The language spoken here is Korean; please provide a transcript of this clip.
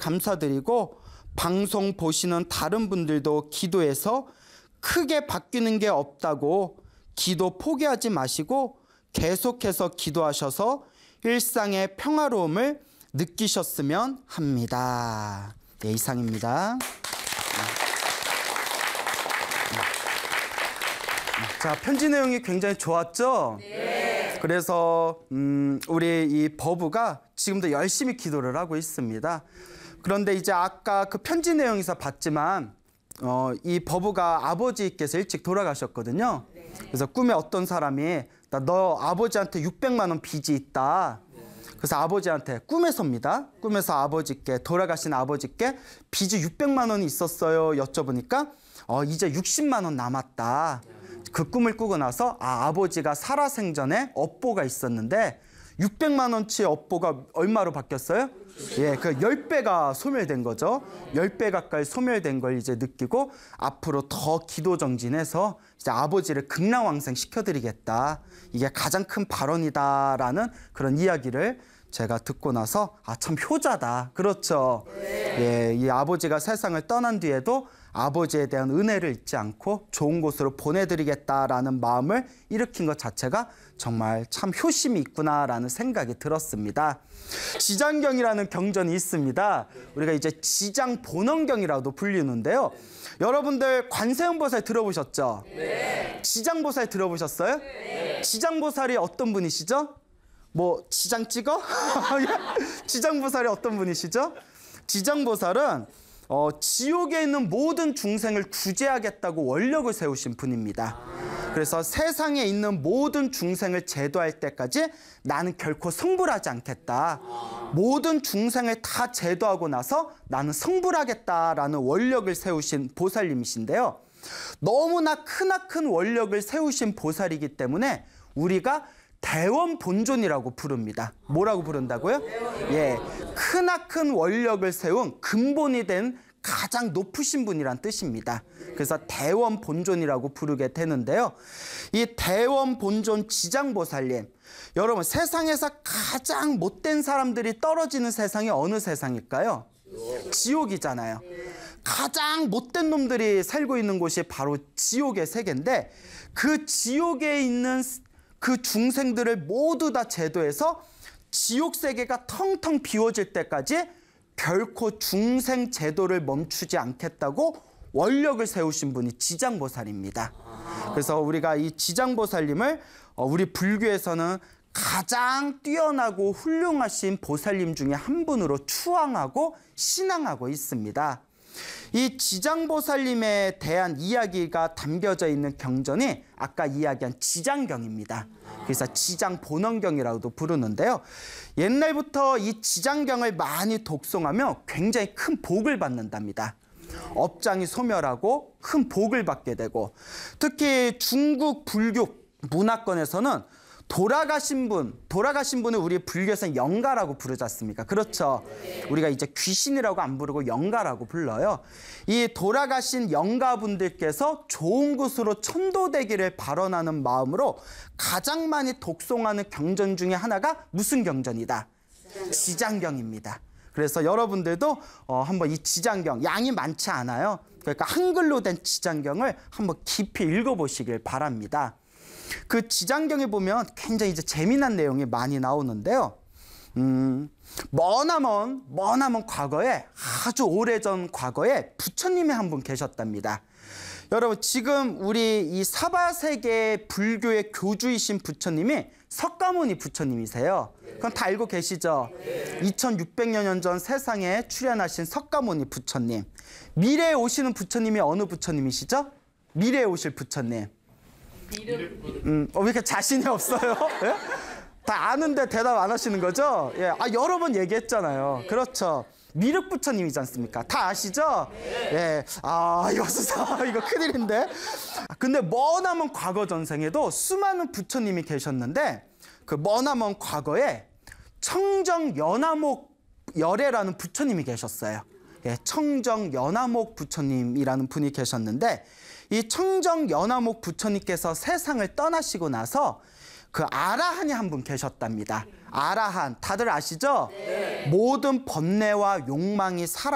감사드리고 방송 보시는 다른 분들도 기도해서 크게 바뀌는 게 없다고 기도 포기하지 마시고 계속해서 기도하셔서 일상의 평화로움을 느끼셨으면 합니다. 네, 이상입니다. 자, 편지 내용이 굉장히 좋았죠? 네. 그래서 우리 이 버부가 지금도 열심히 기도를 하고 있습니다. 그런데 이제 아까 그 편지 내용에서 봤지만 이 버부가 아버지께서 일찍 돌아가셨거든요. 그래서 꿈에 어떤 사람이 너 아버지한테 600만 원 빚이 있다. 그래서 아버지한테 꿈에서입니다. 꿈에서 아버지께 돌아가신 아버지께 빚이 600만 원이 있었어요. 여쭤보니까 이제 60만 원 남았다. 그 꿈을 꾸고 나서 아버지가 살아생전에 업보가 있었는데 600만 원치 업보가 얼마로 바뀌었어요? 예, 그 10배가 소멸된 거죠. 10배 가까이 소멸된 걸 이제 느끼고 앞으로 더 기도 정진해서 이제 아버지를 극락왕생 시켜드리겠다. 이게 가장 큰 발언이다라는 그런 이야기를 제가 듣고 나서 참 효자다. 그렇죠. 예, 이 아버지가 세상을 떠난 뒤에도 아버지에 대한 은혜를 잊지 않고 좋은 곳으로 보내드리겠다라는 마음을 일으킨 것 자체가 정말 참 효심이 있구나라는 생각이 들었습니다. 지장경이라는 경전이 있습니다. 우리가 이제 지장본원경이라고도 불리는데요. 여러분들 관세음보살 들어보셨죠? 네. 지장보살 들어보셨어요? 네. 지장보살이 어떤 분이시죠? 뭐 지장 찍어? 지장보살이 어떤 분이시죠? 지장보살은 지옥에 있는 모든 중생을 구제하겠다고 원력을 세우신 분입니다. 그래서 세상에 있는 모든 중생을 제도할 때까지 나는 결코 성불하지 않겠다. 모든 중생을 다 제도하고 나서 나는 성불하겠다라는 원력을 세우신 보살님이신데요. 너무나 크나큰 원력을 세우신 보살이기 때문에 우리가 대원본존이라고 부릅니다. 뭐라고 부른다고요? 예, 크나큰 원력을 세운 근본이 된 가장 높으신 분이란 뜻입니다. 그래서 대원본존이라고 부르게 되는데요. 이 대원본존 지장보살님, 여러분 세상에서 가장 못된 사람들이 떨어지는 세상이 어느 세상일까요? 지옥이잖아요. 가장 못된 놈들이 살고 있는 곳이 바로 지옥의 세계인데 그 지옥에 있는 그 중생들을 모두 다 제도해서 지옥 세계가 텅텅 비워질 때까지 결코 중생 제도를 멈추지 않겠다고 원력을 세우신 분이 지장보살입니다. 그래서 우리가 이 지장보살님을 우리 불교에서는 가장 뛰어나고 훌륭하신 보살님 중에 한 분으로 추앙하고 신앙하고 있습니다. 이 지장보살님에 대한 이야기가 담겨져 있는 경전이 아까 이야기한 지장경입니다. 그래서 지장본원경이라고도 부르는데요. 옛날부터 이 지장경을 많이 독송하며 굉장히 큰 복을 받는답니다. 업장이 소멸하고 큰 복을 받게 되고, 특히 중국 불교 문화권에서는 돌아가신 분을 우리 불교에서는 영가라고 부르지 않습니까? 그렇죠. 우리가 이제 귀신이라고 안 부르고 영가라고 불러요. 이 돌아가신 영가분들께서 좋은 곳으로 천도되기를 발언하는 마음으로 가장 많이 독송하는 경전 중에 하나가 무슨 경전이다? 지장경입니다. 그래서 여러분들도 한번 이 지장경, 양이 많지 않아요. 그러니까 한글로 된 지장경을 한번 깊이 읽어보시길 바랍니다. 그 지장경에 보면 굉장히 이제 재미난 내용이 많이 나오는데요. 머나먼 과거에, 아주 오래전 과거에 부처님이 한 분 계셨답니다. 여러분, 지금 우리 이 사바세계 불교의 교주이신 부처님이 석가모니 부처님이세요. 그건 다 알고 계시죠? 2600여 년 전 세상에 출현하신 석가모니 부처님. 미래에 오시는 부처님이 어느 부처님이시죠? 미래에 오실 부처님. 왜 이렇게 자신이 없어요? 예? 다 아는데 대답 안 하시는 거죠? 예, 여러 번 얘기했잖아요. 그렇죠. 미륵 부처님이지 않습니까? 다 아시죠? 예, 이거 큰일인데. 근데 머나먼 과거 전생에도 수많은 부처님이 계셨는데 그 머나먼 과거에 청정연화목 열애라는 부처님이 계셨어요. 예, 청정연화목 부처님이라는 분이 계셨는데 이 청정연화목 부처님께서 세상을 떠나시고 나서 그 아라한이 한 분 계셨답니다. 아라한 다들 아시죠? 모든 번뇌와 욕망이 사라